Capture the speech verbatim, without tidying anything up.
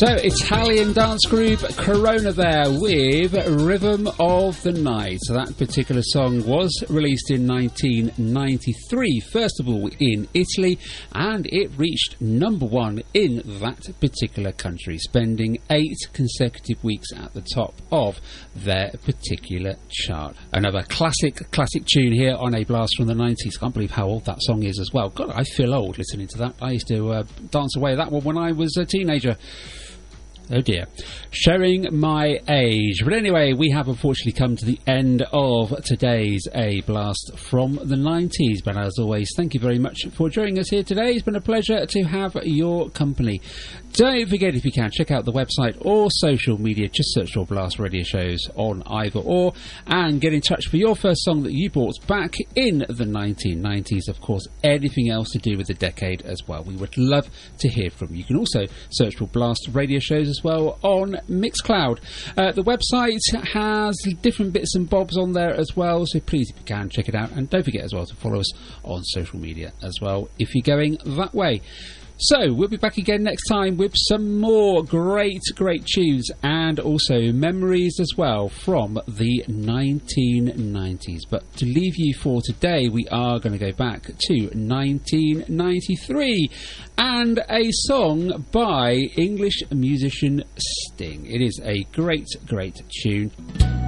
So, Italian dance group Corona there with Rhythm of the Night. So that particular song was released in nineteen ninety-three, first of all in Italy, and it reached number one in that particular country, spending eight consecutive weeks at the top of their particular chart. Another classic, classic tune here on A Blast from the nineties. Can't believe how old that song is as well. God, I feel old listening to that. I used to uh, dance away that one when I was a teenager. Oh dear. Showing my age. But anyway, we have unfortunately come to the end of today's A Blast from the nineties. But as always, thank you very much for joining us here today. It's been a pleasure to have your company. Don't forget, if you can, check out the website or social media. Just search for Blast Radio Shows on either or. And get in touch for your first song that you bought back in the nineteen nineties. Of course, anything else to do with the decade as well. We would love to hear from you. You can also search for Blast Radio Shows as well on Mixcloud. Uh, the website has different bits and bobs on there as well, so please, if you can, check it out. And don't forget as well to follow us on social media as well if you're going that way. So, we'll be back again next time with some more great, great tunes and also memories as well from the nineteen nineties. But to leave you for today, we are going to go back to nineteen ninety-three and a song by English musician Sting. It is a great, great tune.